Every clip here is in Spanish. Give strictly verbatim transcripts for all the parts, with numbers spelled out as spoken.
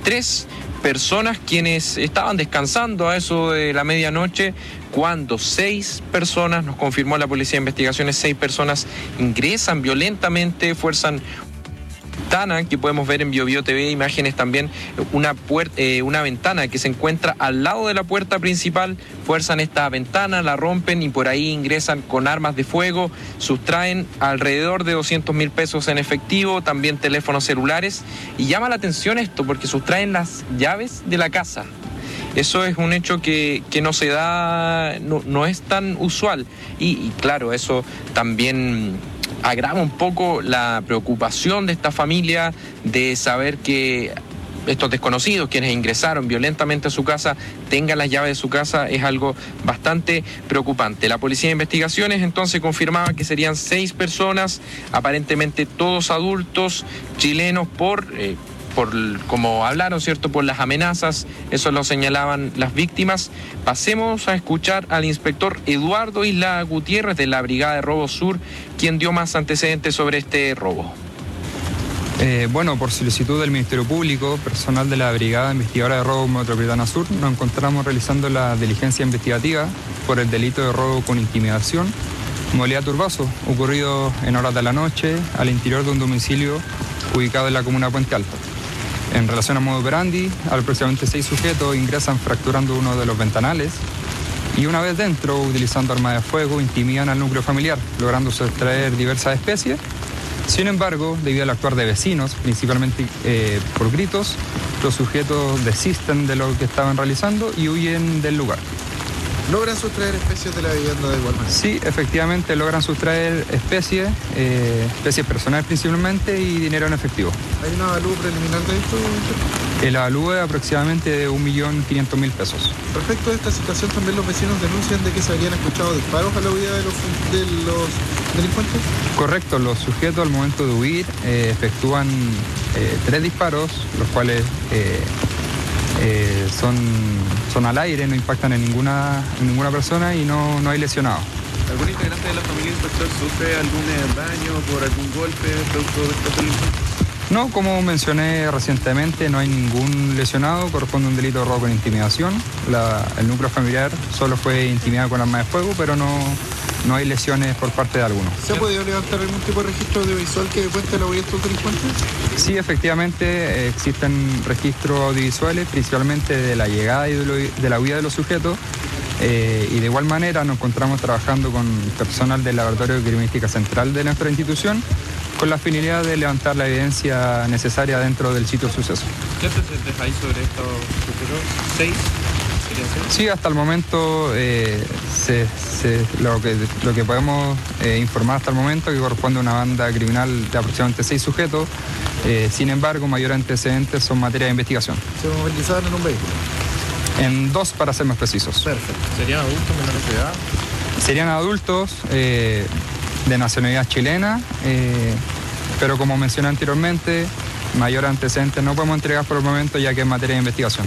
tres personas quienes estaban descansando a eso de la medianoche, cuando seis personas, nos confirmó la Policía de Investigaciones, seis personas ingresan violentamente, fuerzan ventana que podemos ver en BioBio T V, imágenes también, una, puer- eh, una ventana que se encuentra al lado de la puerta principal, fuerzan esta ventana, la rompen y por ahí ingresan con armas de fuego, sustraen alrededor de doscientos mil pesos en efectivo, también teléfonos celulares, y llama la atención esto porque sustraen las llaves de la casa. Eso es un hecho que, que no se da, no, no es tan usual y, y claro, eso también agrava un poco la preocupación de esta familia de saber que estos desconocidos, quienes ingresaron violentamente a su casa, tengan las llaves de su casa, es algo bastante preocupante. La Policía de Investigaciones entonces confirmaba que serían seis personas, aparentemente todos adultos, chilenos, por... Eh, por como hablaron, ¿cierto?, por las amenazas, eso lo señalaban las víctimas. Pasemos a escuchar al inspector Eduardo Isla Gutiérrez de la Brigada de Robo Sur, quien dio más antecedentes sobre este robo. Eh, bueno, por solicitud del Ministerio Público, personal de la Brigada Investigadora de Robo Metropolitana Sur, nos encontramos realizando la diligencia investigativa por el delito de robo con intimidación, modalidad turbazo, ocurrido en horas de la noche al interior de un domicilio ubicado en la comuna de Puente Alto. En relación a modo operandi, aproximadamente seis sujetos ingresan fracturando uno de los ventanales y una vez dentro, utilizando armas de fuego, intimidan al núcleo familiar, logrando sustraer diversas especies. Sin embargo, debido al actuar de vecinos, principalmente eh, por gritos, los sujetos desisten de lo que estaban realizando y huyen del lugar. ¿Logran sustraer especies de la vivienda de igual manera? Sí, efectivamente logran sustraer especies, eh, especies personales principalmente y dinero en efectivo. ¿Hay un avalúo preliminar de esto? El avalúo es aproximadamente de un millón quinientos mil pesos. Respecto a esta situación, también los vecinos denuncian de que se habrían escuchado disparos a la huida de los, de los delincuentes. Correcto, los sujetos al momento de huir eh, efectúan eh, tres disparos, los cuales eh, eh, son, son al aire, no impactan en ninguna, en ninguna persona y no, no hay lesionados. ¿Algún integrante de la familia, inspector, sufre algún daño por algún golpe producto de estos delincuentes? No, como mencioné recientemente, no hay ningún lesionado, corresponde a un delito de robo con intimidación. La, el núcleo familiar solo fue intimidado con arma de fuego, pero no, no hay lesiones por parte de alguno. ¿Se ha podido levantar algún tipo de registro audiovisual que cuente la huida de estos delincuentes? Sí, efectivamente, eh, existen registros audiovisuales, principalmente de la llegada y de, lo, de la huida de los sujetos. Eh, y de igual manera nos encontramos trabajando con personal del Laboratorio de Criminalística Central de nuestra institución, con la finalidad de levantar la evidencia necesaria dentro del sitio suceso. ¿Qué antecedentes hay sobre estos sujetos? ¿Seis? Sí, hasta el momento eh, se, se, lo, que, lo que podemos eh, informar hasta el momento que corresponde a una banda criminal de aproximadamente seis sujetos. Eh, sin embargo, mayores antecedentes son materia de investigación. ¿Se movilizaban en un vehículo? En dos, para ser más precisos. Perfecto. ¿Serían adultos menores de edad? Serían adultos eh, de nacionalidad chilena, eh, pero como mencioné anteriormente, mayores antecedentes no podemos entregar por el momento ya que es materia de investigación.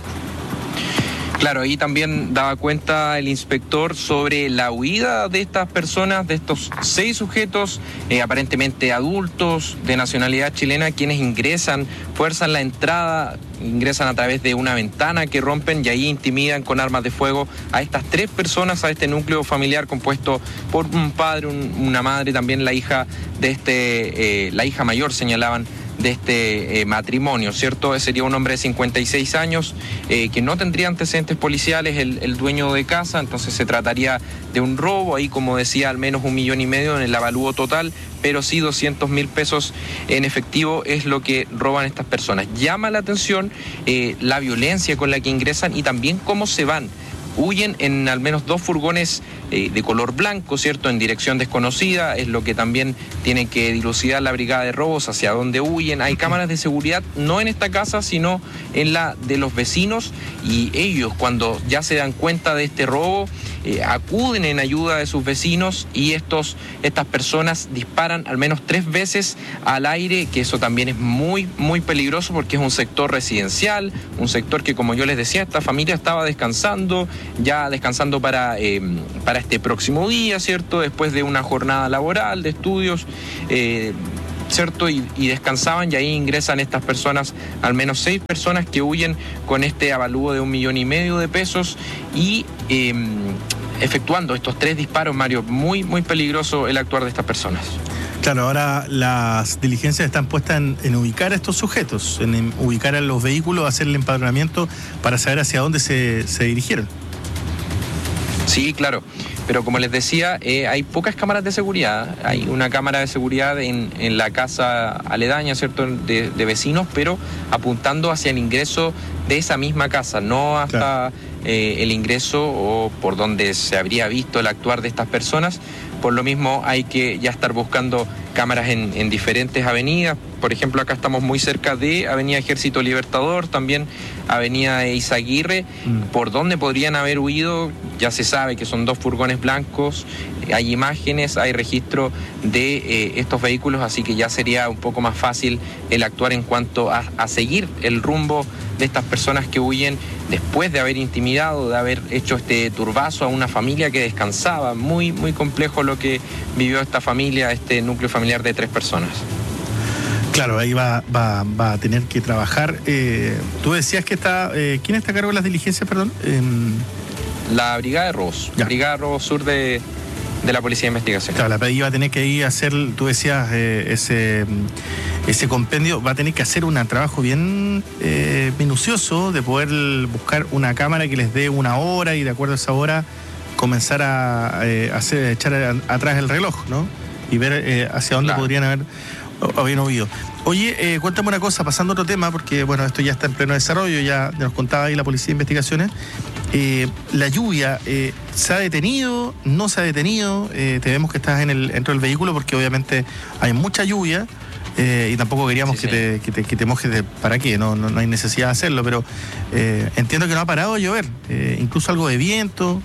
Claro, ahí también daba cuenta el inspector sobre la huida de estas personas, de estos seis sujetos, eh, aparentemente adultos de nacionalidad chilena, quienes ingresan, fuerzan la entrada, ingresan a través de una ventana que rompen y ahí intimidan con armas de fuego a estas tres personas, a este núcleo familiar compuesto por un padre, un, una madre, también la hija de este, eh, la hija mayor, señalaban, de este eh, matrimonio, ¿cierto? Sería un hombre de cincuenta y seis años eh, que no tendría antecedentes policiales, el, el dueño de casa, entonces se trataría de un robo, ahí como decía, al menos un millón y medio en el avalúo total, pero sí doscientos mil pesos en efectivo es lo que roban estas personas. Llama la atención eh, la violencia con la que ingresan y también cómo se van. Huyen en al menos dos furgones eh, de color blanco, ¿cierto?, en dirección desconocida, es lo que también tiene que dilucidar la brigada de robos, hacia dónde huyen. Hay cámaras de seguridad, no en esta casa, sino en la de los vecinos, y ellos, cuando ya se dan cuenta de este robo, eh, acuden en ayuda de sus vecinos y estos, estas personas disparan al menos tres veces al aire, que eso también es muy, muy peligroso porque es un sector residencial, un sector que, como yo les decía, esta familia estaba descansando, ya descansando para, eh, para este próximo día, ¿cierto?, después de una jornada laboral, de estudios, eh, ¿cierto? Y, y descansaban, y ahí ingresan estas personas, al menos seis personas que huyen con este avalúo de un millón y medio de pesos y eh, efectuando estos tres disparos, Mario. Muy, muy peligroso el actuar de estas personas. Claro, ahora las diligencias están puestas en, en ubicar a estos sujetos, en, en ubicar a los vehículos, hacer el empadronamiento para saber hacia dónde se, se dirigieron. Sí, claro. Pero como les decía, eh, hay pocas cámaras de seguridad. Hay una cámara de seguridad en, en la casa aledaña, ¿cierto?, de, de vecinos, pero apuntando hacia el ingreso de esa misma casa, no hasta claro. eh, el ingreso o por donde se habría visto el actuar de estas personas. Por lo mismo hay que ya estar buscando cámaras en, en diferentes avenidas. Por ejemplo, acá estamos muy cerca de Avenida Ejército Libertador, también Avenida Eizaguirre, mm. por donde podrían haber huido. Ya se sabe que son dos furgones blancos, hay imágenes, hay registro de eh, estos vehículos, así que ya sería un poco más fácil el actuar en cuanto a, a seguir el rumbo de estas personas que huyen después de haber intimidado, de haber hecho este turbazo a una familia que descansaba. Muy, muy complejo lo que vivió esta familia, este núcleo familiar de tres personas. Claro, ahí va, va, va a tener que trabajar. Eh, tú decías que está... Eh, ¿Quién está a cargo de las diligencias, perdón? Eh, la Brigada de Robos, ya. Brigada de Robos Sur de, de la Policía de Investigación. Claro, la P I va a tener que ir a hacer, tú decías, eh, ese, ese compendio, va a tener que hacer un trabajo bien eh, minucioso de poder buscar una cámara que les dé una hora y de acuerdo a esa hora comenzar a eh, hacer, echar a, atrás el reloj, ¿no? Y ver eh, hacia dónde claro. podrían haber... habían oído. Oye, eh, cuéntame una cosa, pasando a otro tema, porque bueno, esto ya está en pleno desarrollo, ya nos contaba ahí la Policía de Investigaciones. Eh, la lluvia, eh, ¿se ha detenido? ¿No se ha detenido? Eh, te vemos que estás en el, dentro del vehículo porque obviamente hay mucha lluvia eh, y tampoco queríamos sí, que, sí. Te, que, te, que te mojes de, para qué, no, no, no hay necesidad de hacerlo, pero eh, entiendo que no ha parado de llover, eh, incluso algo de viento.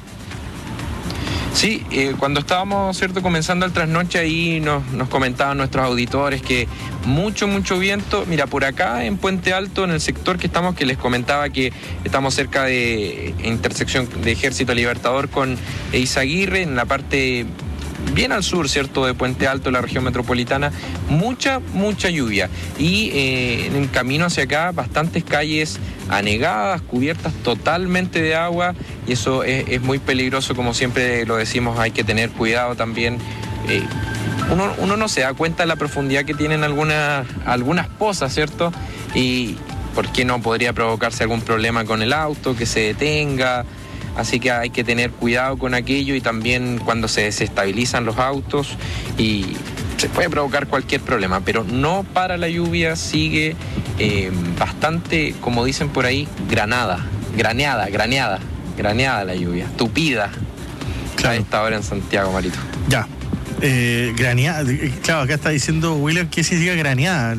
Sí, eh, cuando estábamos, cierto, comenzando el trasnoche ahí nos, nos comentaban nuestros auditores que mucho, mucho viento. Mira, por acá en Puente Alto, en el sector que estamos, que les comentaba que estamos cerca de intersección de Ejército Libertador con Eizaguirre, en la parte bien al sur, cierto, de Puente Alto, la región metropolitana, mucha, mucha lluvia. Y eh, en el camino hacia acá, bastantes calles anegadas, cubiertas totalmente de agua, y eso es, es muy peligroso, como siempre lo decimos, hay que tener cuidado también. Eh, uno, uno no se da cuenta de la profundidad que tienen algunas, algunas pozas, ¿cierto? Y por qué no podría provocarse algún problema con el auto, que se detenga. Así que hay que tener cuidado con aquello y también cuando se desestabilizan los autos y se puede provocar cualquier problema, pero no para la lluvia, sigue eh, bastante, como dicen por ahí, granada, graneada, graneada, graneada la lluvia, tupida. Claro. A esta hora en Santiago, Marito. Ya, eh, graneada, claro, acá está diciendo William que significa graneada.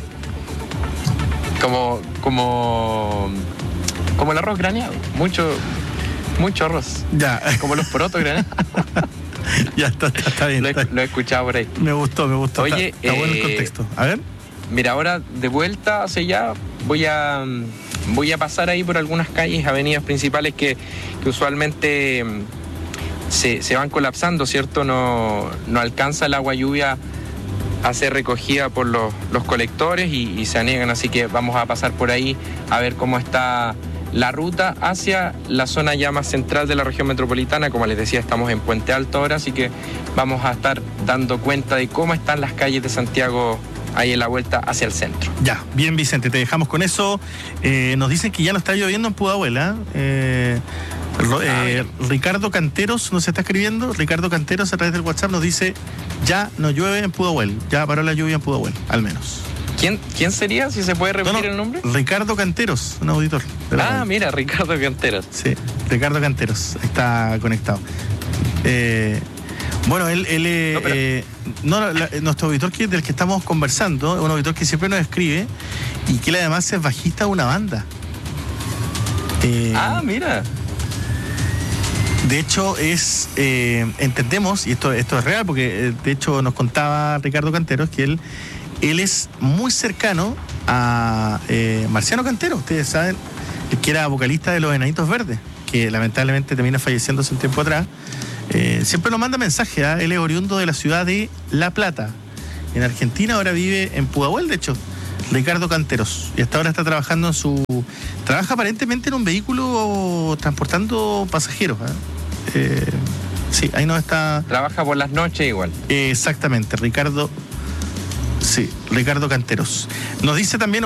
Como, como, como el arroz graneado, mucho... Mucho arroz. Ya. Como los porotos granados. Ya está, está, está bien. Lo he, está. lo he escuchado por ahí. Me gustó, me gustó. Oye, está, está eh, bueno el contexto. A ver. Mira, ahora de vuelta hacia allá voy a voy a pasar ahí por algunas calles, avenidas principales que, que usualmente se, se van colapsando, ¿cierto? No, no alcanza el agua lluvia a ser recogida por los, los colectores y, y se anegan, así que vamos a pasar por ahí a ver cómo está la ruta hacia la zona ya más central de la región metropolitana. Como les decía, estamos en Puente Alto ahora, así que vamos a estar dando cuenta de cómo están las calles de Santiago ahí en la vuelta hacia el centro. Ya, bien Vicente, te dejamos con eso. Eh, nos dicen que ya no está lloviendo en Pudahuel, ¿eh? Eh, eh, Ricardo Canteros nos está escribiendo, Ricardo Canteros a través del WhatsApp nos dice, ya no llueve en Pudahuel, ya paró la lluvia en Pudahuel, al menos. ¿Quién, ¿Quién sería? Si se puede repetir no, no, el nombre. Ricardo Canteros, un auditor. Ah, la... mira, Ricardo Canteros. Sí, Ricardo Canteros, está conectado. Eh, bueno, él, él no, pero... eh, no, la, nuestro auditor que, del que estamos conversando, un auditor que siempre nos escribe y que él además es bajista de una banda. Eh, ah, mira. De hecho, es eh, entendemos, y esto, esto es real, porque de hecho nos contaba Ricardo Canteros que él Él es muy cercano a eh, Marciano Cantero, ustedes saben, que era vocalista de Los Enanitos Verdes, que lamentablemente termina falleciendo hace un tiempo atrás. Eh, siempre nos manda mensajes, ¿eh? Él es oriundo de la ciudad de La Plata en Argentina, ahora vive en Pudahuel, de hecho, Ricardo Canteros, y hasta ahora está trabajando en su... Trabaja aparentemente en un vehículo transportando pasajeros. ¿eh? Eh, sí, ahí no está... Trabaja por las noches igual. Eh, exactamente, Ricardo... Sí, Ricardo Canteros. Nos dice también